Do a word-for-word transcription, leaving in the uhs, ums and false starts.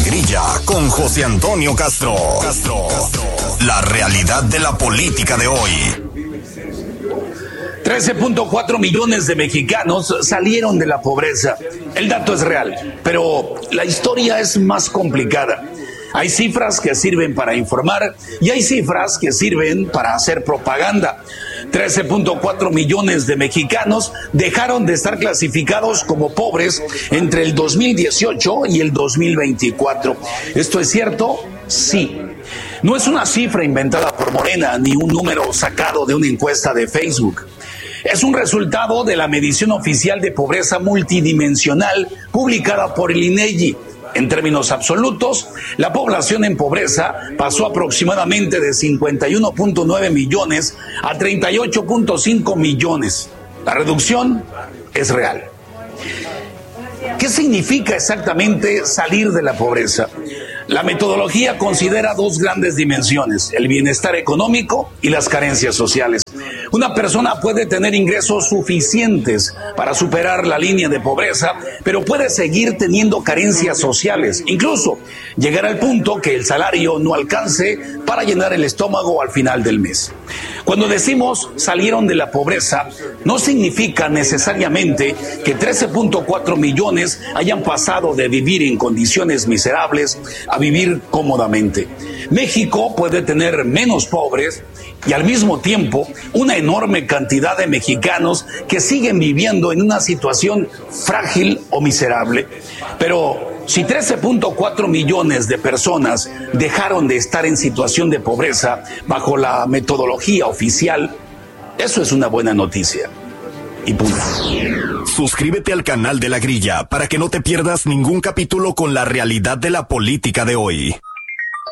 Grilla con José Antonio Castro. Castro. La realidad de la política de hoy. trece punto cuatro millones de mexicanos salieron de la pobreza. El dato es real, pero la historia es más complicada. Hay cifras que sirven para informar y hay cifras que sirven para hacer propaganda. trece punto cuatro millones de mexicanos dejaron de estar clasificados como pobres entre el dos mil dieciocho y el dos mil veinticuatro. ¿Esto es cierto? Sí. No es una cifra inventada por Morena ni un número sacado de una encuesta de Facebook. Es un resultado de la medición oficial de pobreza multidimensional publicada por el INEGI. En términos absolutos, la población en pobreza pasó aproximadamente de cincuenta y uno punto nueve millones a treinta y ocho punto cinco millones. La reducción es real. ¿Qué significa exactamente salir de la pobreza? La metodología considera dos grandes dimensiones: el bienestar económico y las carencias sociales. Una persona puede tener ingresos suficientes para superar la línea de pobreza, pero puede seguir teniendo carencias sociales, incluso llegar al punto que el salario no alcance para llenar el estómago al final del mes. Cuando decimos salieron de la pobreza, no significa necesariamente que trece punto cuatro millones hayan pasado de vivir en condiciones miserables a vivir cómodamente. México puede tener menos pobres y al mismo tiempo una enorme cantidad de mexicanos que siguen viviendo en una situación frágil o miserable. Pero si trece punto cuatro millones de personas dejaron de estar en situación de pobreza bajo la metodología oficial, eso es una buena noticia. Y punto. Suscríbete al canal de La Grilla para que no te pierdas ningún capítulo con la realidad de la política de hoy.